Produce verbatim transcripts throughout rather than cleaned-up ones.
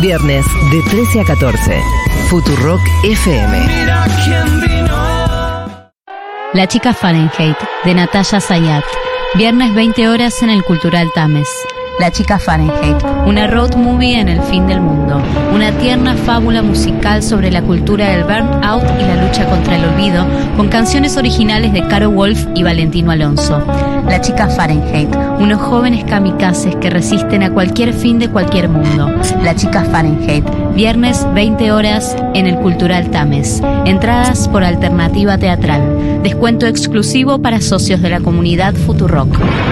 Viernes de trece a catorce. Futurock F M. La chica Fahrenheit, de Natalia Zayat. Viernes veinte horas en el Cultural Tames. La chica Fahrenheit, una road movie en el fin del mundo. Una tierna fábula musical sobre la cultura del burnout y la lucha contra el olvido, con canciones originales de Caro Wolf y Valentino Alonso. La chica Fahrenheit, unos jóvenes kamikazes que resisten a cualquier fin de cualquier mundo. La chica Fahrenheit, viernes veinte horas en el Cultural Tames. Entradas por alternativa teatral. Descuento exclusivo para socios de la comunidad Futurock.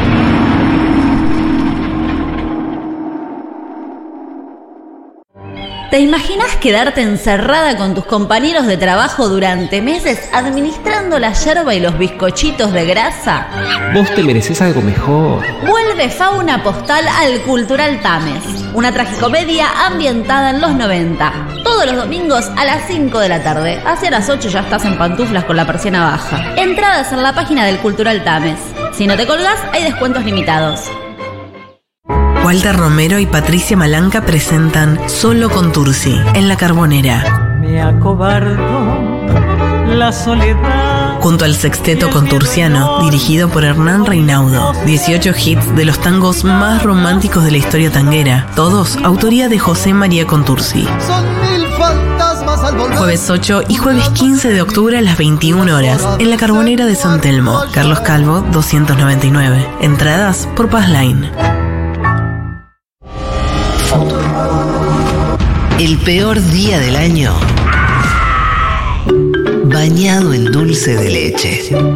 ¿Te imaginas quedarte encerrada con tus compañeros de trabajo durante meses administrando la yerba y los bizcochitos de grasa? Vos te mereces algo mejor. Vuelve Fauna Postal al Cultural Tames, una tragicomedia ambientada en los noventa. Todos los domingos a las cinco de la tarde. Hacia las ocho ya estás en pantuflas con la persiana baja. Entradas en la página del Cultural Tames. Si no te colgas, hay descuentos limitados. Walter Romero y Patricia Malanca presentan Solo con Tursi en La Carbonera. Me acobardo la soledad. Junto al sexteto contursiano, dirigido por Hernán Reinaudo. dieciocho hits de los tangos más románticos de la historia tanguera. Todos autoría de José María Contursi. Son mil fantasmas al volver. Jueves ocho y jueves quince de octubre a las veintiuna horas en La Carbonera de San Telmo. Carlos Calvo, doscientos noventa y nueve. Entradas por Passline. El peor día del año bañado en dulce de leche.